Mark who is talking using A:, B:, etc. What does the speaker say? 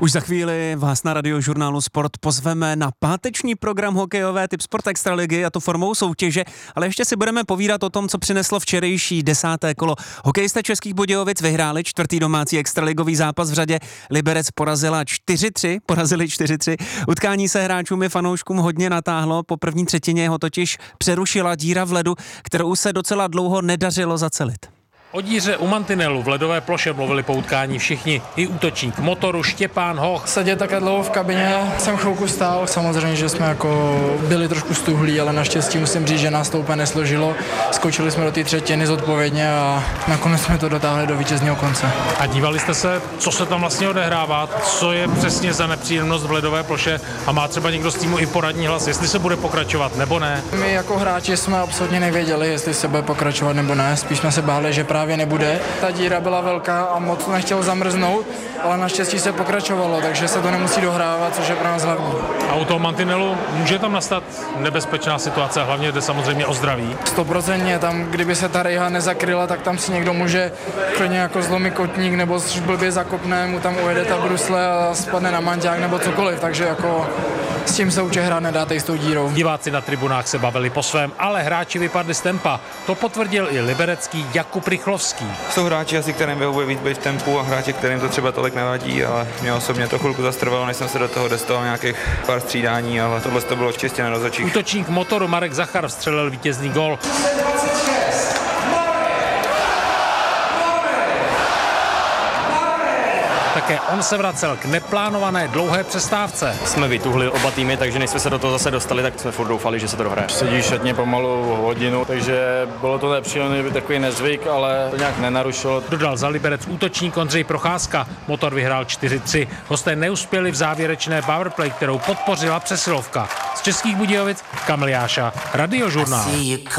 A: Už za chvíli vás na Radiožurnálu Sport pozveme na páteční program hokejové typ Sport Extraligy, a to formou soutěže, ale ještě si budeme povídat o tom, co přineslo včerejší 10. kolo. Hokejisté Českých Budějovic vyhráli 4. domácí extraligový zápas v řadě. Liberec porazili 4-3. Utkání se hráčům i fanouškům hodně natáhlo, po první třetině ho totiž přerušila díra v ledu, kterou se docela dlouho nedařilo zacelit.
B: O díře u mantinelu v ledové ploše mluvili po utkání všichni. I útočník Motoru Štěpán Hoch.
C: Sedět takhle dlouho v kabině, jsem chvilku stál. Samozřejmě, že jsme jako byli trošku stuhlí, ale naštěstí musím říct, že nás to úplně nesložilo. Skočili jsme do té třetiny zodpovědně a nakonec jsme to dotáhli do vítězného konce.
B: A dívali jste se, co se tam vlastně odehrává, co je přesně za nepříjemnost v ledové ploše, a má třeba někdo z týmu i poradní hlas, jestli se bude pokračovat nebo ne?
C: My jako hráči jsme absolutně nevěděli, jestli se bude pokračovat nebo ne. Spíš jsme se báli, že právě nebude. Ta díra byla velká a moc nechtěl zamrznout, ale naštěstí se pokračovalo, takže se to nemusí dohrávat, což je pro nás hlavní.
B: A u toho mantinelu může tam nastat nebezpečná situace, hlavně jde samozřejmě o zdraví.
C: 100% tam, kdyby se ta rejha nezakryla, tak tam si někdo může klidně jako zlomit kotník, nebo blbě zakopne, mu tam ujede ta brusle a spadne na manťák nebo cokoliv, takže jako s tím se určitě hrát nedáte s tou dírou.
B: Diváci na tribunách se bavili po svém, ale hráči vypadli z tempa. To potvrdil i liberecký Jakub Rychlovský.
D: Jsou hráči asi, kterým vyhovuje víc být v tempu, a hráči, kterým to třeba tolik nevadí, ale mě osobně to chvilku zastrvalo, než jsem se do toho dostal, nějakých pár střídání, ale tohle to bylo čistě na rozhodčích.
B: Útočník Motoru Marek Zachar vstřelil vítězný gól. Také on se vracel k neplánované dlouhé přestávce.
E: Jsme vytuhli oba týmy, takže než jsme se do toho zase dostali, tak jsme furt doufali, že se to dohraje.
F: Sedíš šatně pomalu hodinu, takže bylo to nepříjemný, takový nezvyk, ale to nějak nenarušilo.
B: Dodal za Liberec útočník Ondřej Procházka. Motor vyhrál 4-3. Hosté neuspěli v závěrečné powerplay, kterou podpořila přesilovka. Z Českých Budějovic Kamil Jáša, Radiožurnál.